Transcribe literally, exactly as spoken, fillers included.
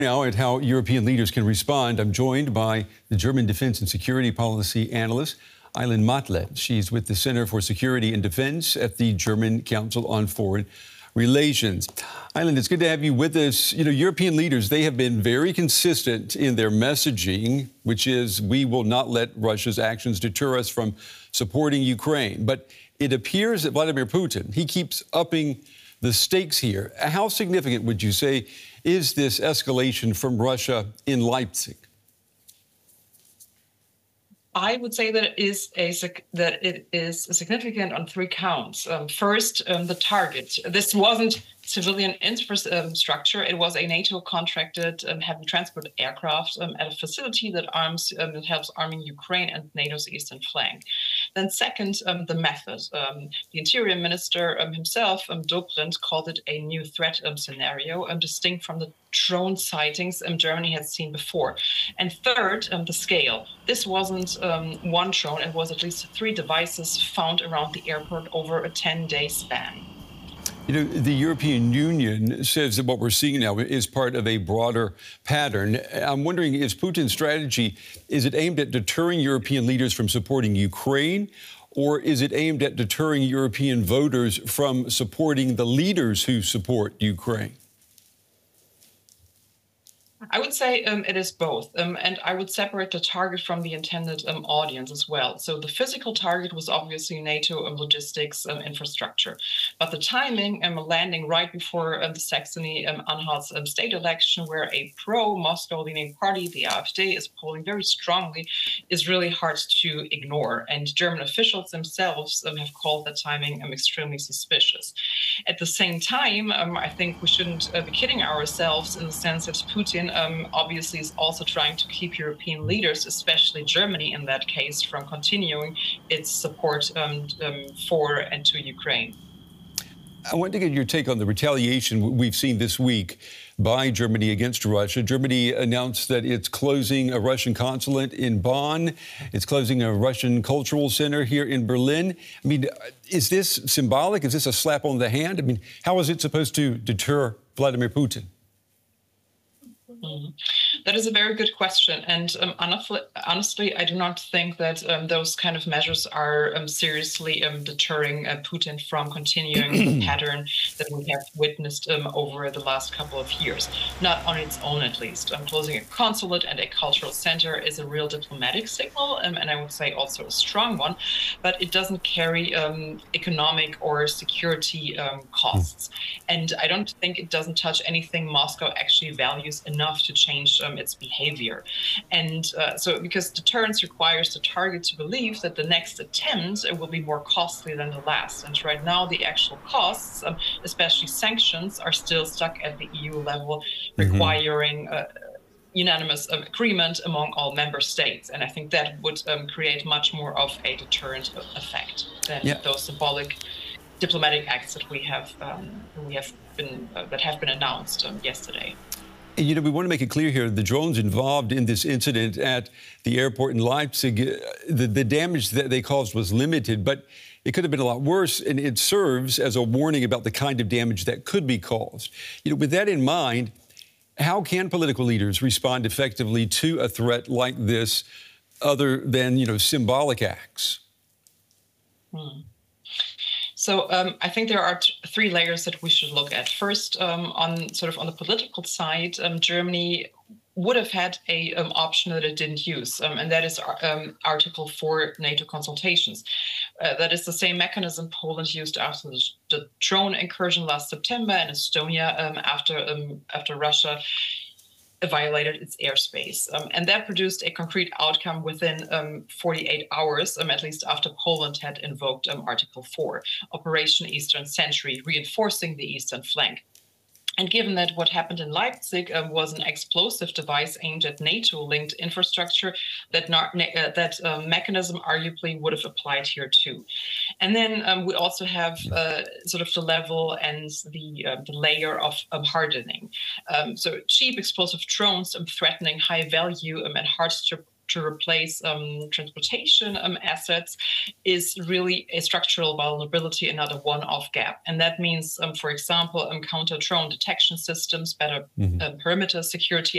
Now at how European leaders can respond, I'm joined by the German Defense and Security Policy Analyst, Eileen Matle. She's with the Center for Security and Defense at the German Council on Foreign Relations. Eileen, it's good to have you with us. You know, European leaders, they have been very consistent in their messaging, which is we will not let Russia's actions deter us from supporting Ukraine. But it appears that Vladimir Putin, he keeps upping the stakes here. How significant would you say is this escalation from Russia in Leipzig? I would say that it is a that it is significant on three counts. Um, first, um, the target. This wasn't civilian infrastructure. It was a NATO-contracted um, heavy transport aircraft um, at a facility that arms um, that helps arming Ukraine and NATO's eastern flank. Then, second, um, the method. Um, the Interior Minister um, himself, um, Dobrindt, called it a new threat um, scenario, um, distinct from the drone sightings um, Germany had seen before. And third, um, the scale. This wasn't um, one drone. It was at least three devices found around the airport over a ten-day span. You know, the European Union says that what we're seeing now is part of a broader pattern. I'm wondering, is Putin's strategy, is it aimed at deterring European leaders from supporting Ukraine, or is it aimed at deterring European voters from supporting the leaders who support Ukraine? I would say um, it is both, um, and I would separate the target from the intended um, audience as well. So the physical target was obviously NATO um, logistics um, infrastructure, but the timing um, landing right before um, the Saxony-Anhalt um, state election, where a pro-Moscow-leaning party, the AfD, is polling very strongly, is really hard to ignore. And German officials themselves um, have called that timing um, extremely suspicious. At the same time, um, I think we shouldn't uh, be kidding ourselves in the sense that Putin Um, obviously is also trying to keep European leaders, especially Germany in that case, from continuing its support um, um, for and to Ukraine. I want to get your take on the retaliation we've seen this week by Germany against Russia. Germany announced that it's closing a Russian consulate in Bonn. It's closing a Russian cultural center here in Berlin. I mean, is this symbolic? Is this a slap on the hand? I mean, how is it supposed to deter Vladimir Putin? Mm. That is a very good question. And um, honestly, I do not think that um, those kind of measures are um, seriously um, deterring uh, Putin from continuing the pattern that we have witnessed um, over the last couple of years. Not on its own, at least. Um, closing a consulate and a cultural center is a real diplomatic signal, um, and I would say also a strong one, but it doesn't carry um, economic or security um, costs. And I don't think it doesn't touch anything Moscow actually values enough to change um, its behavior. And uh, so because deterrence requires the target to believe that the next attempt uh, will be more costly than the last. And right now, the actual costs, um, especially sanctions, are still stuck at the E U level, requiring mm-hmm. uh, unanimous um, agreement among all member states. And I think that would um, create much more of a deterrent effect than yeah. those symbolic diplomatic acts that we have um, we have been uh, that have been announced um, yesterday. You know, we want to make it clear here, the drones involved in this incident at the airport in Leipzig, the, the damage that they caused was limited, but it could have been a lot worse, and it serves as a warning about the kind of damage that could be caused. You know, with that in mind, how can political leaders respond effectively to a threat like this other than, you know, symbolic acts? Hmm. So um, I think there are t three layers that we should look at. First, um, on sort of on the political side, um, Germany would have had a um, option that it didn't use, um, and that is um, Article four NATO consultations. Uh, that is the same mechanism Poland used after the, the drone incursion last September, and Estonia um, after um, after Russia violated its airspace. Um, and that produced a concrete outcome within um, forty-eight hours, um, at least after Poland had invoked um, Article four, Operation Eastern Sentry, reinforcing the eastern flank. And given that what happened in Leipzig um, was an explosive device aimed at NATO-linked infrastructure, that not, uh, that uh, mechanism arguably would have applied here too. And then um, we also have uh, sort of the level and the, uh, the layer of um, hardening. Um, so cheap explosive drones um, threatening high value um, and hard to to replace um, transportation um, assets is really a structural vulnerability, another one-off gap. And that means, um, for example, um, counter-drone detection systems, better mm-hmm. uh, perimeter security